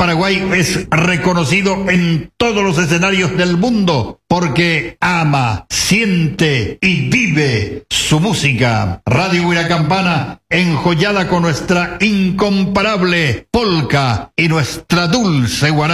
Paraguay es reconocido en todos los escenarios del mundo porque ama, siente y vive su música. Radio Huiracampana, enjollada con nuestra incomparable polca y nuestra dulce guaracha.